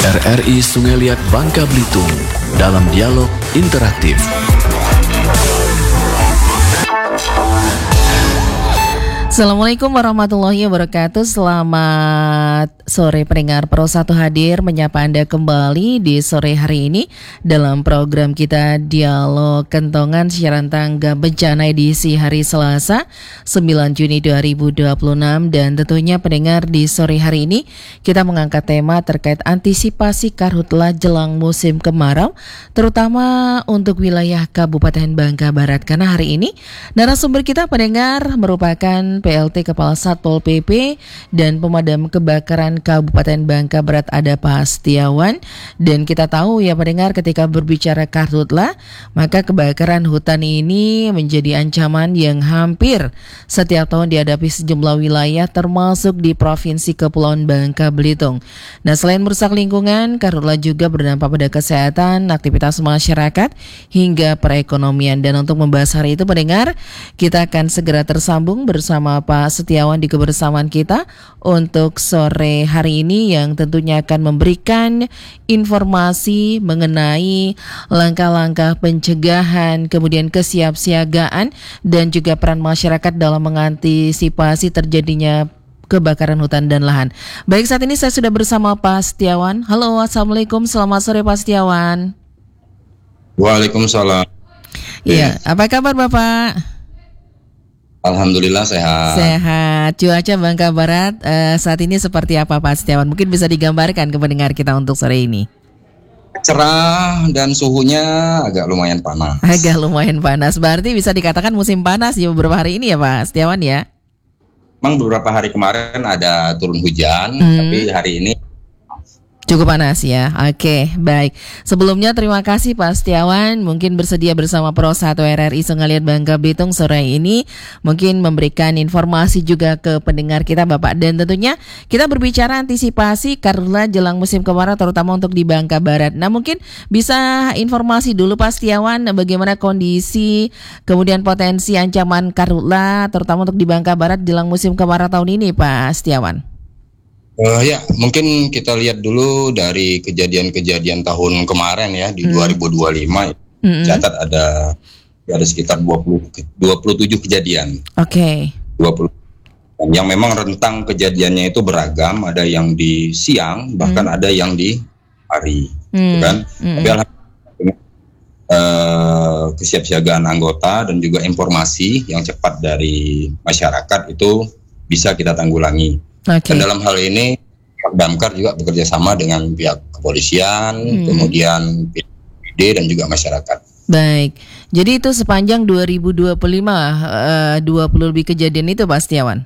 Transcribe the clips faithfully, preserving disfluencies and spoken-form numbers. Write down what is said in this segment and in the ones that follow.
R R I Sungai Liat Bangka Belitung dalam dialog interaktif. Assalamualaikum warahmatullahi wabarakatuh. Selamat sore pendengar Pro satu hadir menyapa Anda kembali di sore hari ini dalam program kita Dialog Kentongan siaran tangga bencana edisi hari Selasa sembilan Juni dua ribu dua puluh enam. Dan tentunya pendengar, di sore hari ini kita mengangkat tema terkait antisipasi karhutla jelang musim kemarau, terutama untuk wilayah Kabupaten Bangka Barat. Karena hari ini narasumber kita pendengar merupakan P L T Kepala Satpol P P dan Pemadam Kebakaran Kabupaten Bangka Barat, ada Pak Setiawan. Dan kita tahu ya pendengar, ketika berbicara karhutla, maka kebakaran hutan ini menjadi ancaman yang hampir setiap tahun dihadapi sejumlah wilayah termasuk di Provinsi Kepulauan Bangka Belitung. Nah, selain merusak lingkungan, karhutla juga berdampak pada kesehatan, aktivitas masyarakat hingga perekonomian. Dan untuk membahas hari itu pendengar, kita akan segera tersambung bersama Pak Setiawan di kebersamaan kita untuk sore hari ini, yang tentunya akan memberikan informasi mengenai langkah-langkah pencegahan, kemudian kesiapsiagaan dan juga peran masyarakat dalam mengantisipasi terjadinya kebakaran hutan dan lahan. Baik, saat ini saya sudah bersama Pak Setiawan. Halo, assalamualaikum, selamat sore Pak Setiawan. Waalaikumsalam. Iya, apa kabar Bapak? Alhamdulillah sehat. Sehat. Cuaca Bangka Barat uh, saat ini seperti apa Pak Setiawan? Mungkin bisa digambarkan ke pendengar kita untuk sore ini. Cerah dan suhunya agak lumayan panas. Agak lumayan panas. Berarti bisa dikatakan musim panas di beberapa hari ini ya Pak Setiawan ya? Memang beberapa hari kemarin ada turun hujan, hmm. tapi hari ini cukup panas ya. Oke, baik. Sebelumnya terima kasih Pak Setiawan mungkin bersedia bersama Pro satu R R I Sungai Liat Bangka Belitung sore ini, mungkin memberikan informasi juga ke pendengar kita Bapak. Dan tentunya kita berbicara antisipasi karhutla jelang musim kemarau terutama untuk di Bangka Barat. Nah, mungkin bisa informasi dulu Pak Setiawan bagaimana kondisi kemudian potensi ancaman karhutla terutama untuk di Bangka Barat jelang musim kemarau tahun ini Pak Setiawan. Uh, ya, mungkin kita lihat dulu dari kejadian-kejadian tahun kemarin ya, di hmm. dua ribu dua puluh lima hmm. catat ada ada sekitar dua puluh, dua puluh tujuh kejadian. Oke. Okay. dua puluh yang memang rentang kejadiannya itu beragam, ada yang di siang, bahkan hmm. ada yang di hari, hmm. kan? Hmm. Tapi alhamdulillah uh, kesiapsiagaan anggota dan juga informasi yang cepat dari masyarakat itu bisa kita tanggulangi. Okay. Dan dalam hal ini Pak Damkar juga bekerja sama dengan pihak kepolisian, hmm. kemudian P D dan juga masyarakat. Baik, jadi itu sepanjang dua ribu dua puluh lima uh, dua puluh lebih kejadian itu Pak Setiawan.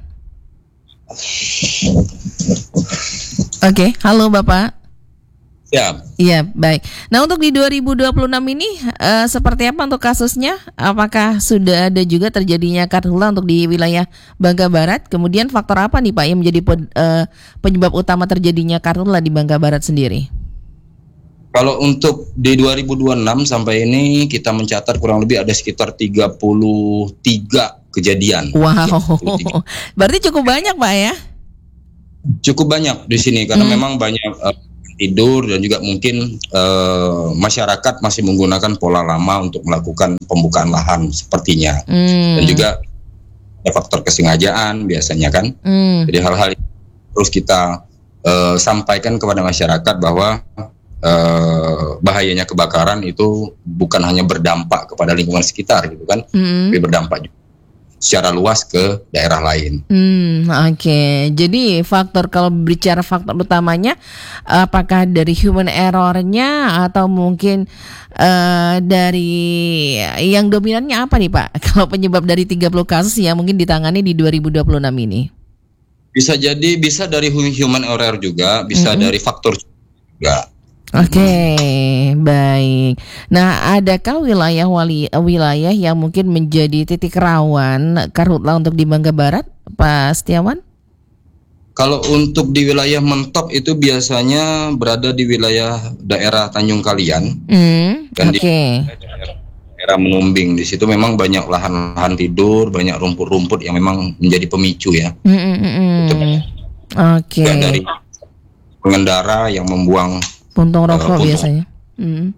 Oke, okay. Halo Bapak. Ya. Iya, baik. Nah, untuk di dua ribu dua puluh enam ini uh, seperti apa untuk kasusnya? Apakah sudah ada juga terjadinya karhutla untuk di wilayah Bangka Barat? Kemudian faktor apa nih Pak yang menjadi pe- uh, penyebab utama terjadinya karhutla di Bangka Barat sendiri? Kalau untuk di dua ribu dua puluh enam sampai ini kita mencatat kurang lebih ada sekitar tiga puluh tiga kejadian. Wow. tiga puluh tiga. Berarti cukup banyak Pak ya? Cukup banyak di sini karena hmm. memang banyak uh, tidur dan juga mungkin uh, masyarakat masih menggunakan pola lama untuk melakukan pembukaan lahan sepertinya. Mm. Dan juga ada faktor kesengajaan biasanya kan. Mm. Jadi hal-hal itu terus kita uh, sampaikan kepada masyarakat bahwa uh, bahayanya kebakaran itu bukan hanya berdampak kepada lingkungan sekitar gitu kan, mm. tapi berdampak juga secara luas ke daerah lain. Hmm, oke. Okay. Jadi faktor, kalau bicara faktor utamanya, apakah dari human error-nya atau mungkin uh, dari yang dominannya apa nih Pak? Kalau penyebab dari tiga puluh kasus yang mungkin ditangani di dua ribu dua puluh enam ini? Bisa jadi, bisa dari human error juga, bisa mm-hmm. dari faktor juga. Oke, okay, baik. Nah, adakah wilayah wali, wilayah yang mungkin menjadi titik rawan karhutla untuk di Bangka Barat, Pak Setiawan? Kalau untuk di wilayah mentok itu biasanya berada di wilayah daerah Tanjung Kalian, mm, dan okay. di daerah, daerah Menumbing. Di situ memang banyak lahan-lahan tidur, banyak rumput-rumput yang memang menjadi pemicu ya. Mm-mm. Itu Oke. Okay. Dari pengendara yang membuang Puntung rokok puntung. biasanya. Hmm.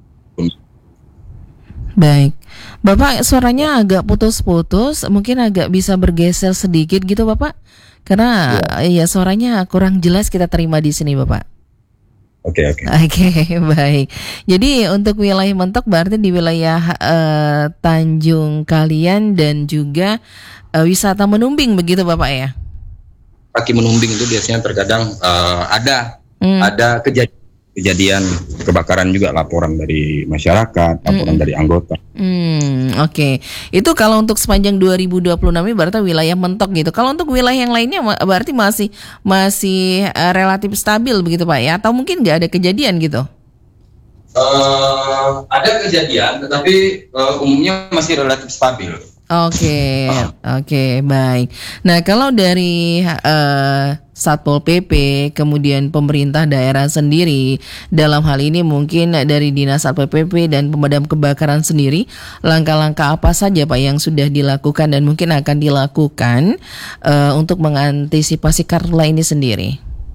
Baik, Bapak suaranya agak putus-putus, mungkin agak bisa bergeser sedikit gitu Bapak, karena ya, ya suaranya kurang jelas kita terima di sini Bapak. Oke oke. Oke baik. Jadi untuk wilayah Mentok berarti di wilayah uh, Tanjung Kalian dan juga uh, wisata Menumbing begitu Bapak ya? Kaki Menumbing itu biasanya terkadang uh, ada hmm. ada kejadian kejadian kebakaran juga, laporan dari masyarakat, laporan hmm. dari anggota. Hmm, oke. Okay. Itu kalau untuk sepanjang dua ribu dua puluh enam ini berarti wilayah Mentok gitu. Kalau untuk wilayah yang lainnya berarti masih masih uh, relatif stabil begitu Pak ya? Atau mungkin nggak ada kejadian gitu? Uh, ada kejadian, tetapi uh, umumnya masih relatif stabil. Oke, okay, oke, okay, baik. Nah, kalau dari uh, Satpol P P, kemudian pemerintah daerah sendiri, dalam hal ini mungkin dari Dinas Satpol P P dan Pemadam Kebakaran sendiri, langkah-langkah apa saja Pak yang sudah dilakukan dan mungkin akan dilakukan uh, untuk mengantisipasi karhutla ini sendiri?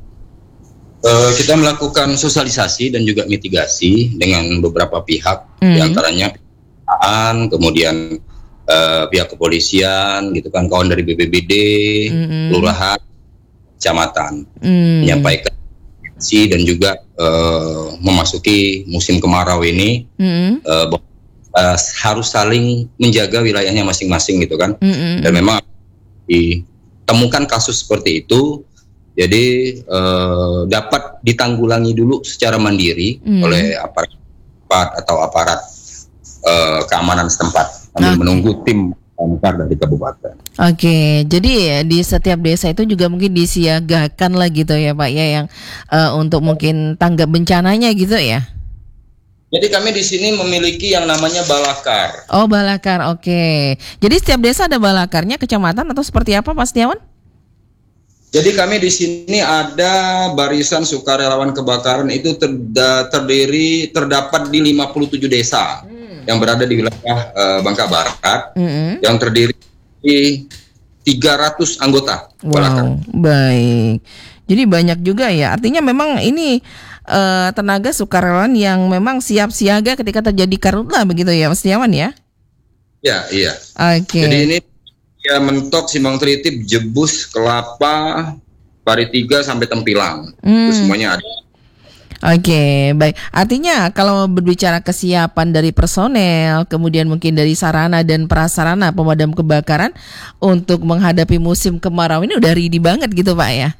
Uh, kita melakukan sosialisasi dan juga mitigasi dengan beberapa pihak, mm-hmm. diantaranya kemudian Uh, pihak kepolisian gitu kan, kawan dari B P B D, mm-hmm. kelurahan, kecamatan, mm. menyampaikan si dan juga uh, memasuki musim kemarau ini, mm-hmm. uh, uh, harus saling menjaga wilayahnya masing-masing gitu kan, mm-hmm. dan memang ditemukan kasus seperti itu, jadi uh, dapat ditanggulangi dulu secara mandiri mm. oleh aparat atau aparat uh, keamanan setempat. Sambil okay. menunggu tim damkar dari kabupaten. Oke, okay, jadi ya, di setiap desa itu juga mungkin disiagakan lah gitu ya Pak ya, yang uh, untuk mungkin tanggap bencananya gitu ya. Jadi kami di sini memiliki yang namanya balakar. Oh balakar, oke. Okay. Jadi setiap desa ada balakarnya, kecamatan atau seperti apa Pak Setiawan? Jadi kami di sini ada barisan sukarelawan kebakaran itu terda, terdiri terdapat di lima puluh tujuh desa. Hmm. Yang berada di wilayah uh, Bangka Barat, mm-hmm. yang terdiri di tiga ratus anggota. Wow, balakar. Baik. Jadi banyak juga ya. Artinya memang ini uh, tenaga sukarelawan yang memang siap siaga ketika terjadi karhutla begitu ya, Mas Setiawan ya? Ya, iya. Oke. Okay. Jadi ini ya Mentok, Simbang Tritip, Jebus, Kelapa, Paritiga sampai Tempilang. Mm. Itu semuanya ada. Oke, okay, baik. Artinya kalau berbicara kesiapan dari personel, kemudian mungkin dari sarana dan prasarana pemadam kebakaran untuk menghadapi musim kemarau ini udah ready banget gitu Pak ya?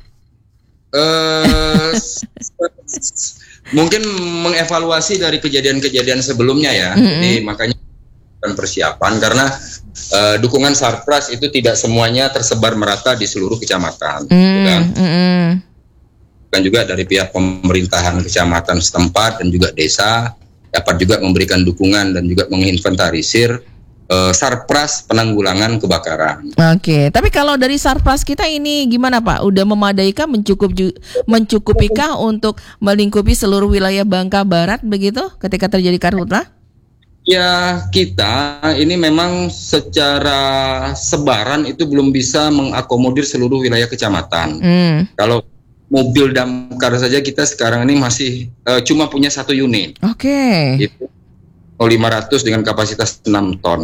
Uh, mungkin mengevaluasi dari kejadian-kejadian sebelumnya ya. Mm-hmm. Jadi makanya persiapan karena uh, dukungan Sarpras itu tidak semuanya tersebar merata di seluruh kecamatan. Mm-hmm. Kan? Mm-hmm. Dan juga dari pihak pemerintahan kecamatan setempat dan juga desa dapat juga memberikan dukungan dan juga menginventarisir uh, Sarpras penanggulangan kebakaran. Oke, tapi kalau dari Sarpras kita ini gimana Pak? Udah memadaikah, mencukup mencukupikah untuk melingkupi seluruh wilayah Bangka Barat begitu ketika terjadi karhutla? Ya kita ini memang secara sebaran itu belum bisa mengakomodir seluruh wilayah kecamatan. Hmm. Kalau mobil damkar saja kita sekarang ini masih uh, cuma punya satu unit. Oke. Okay. Itu lima ratus dengan kapasitas enam ton.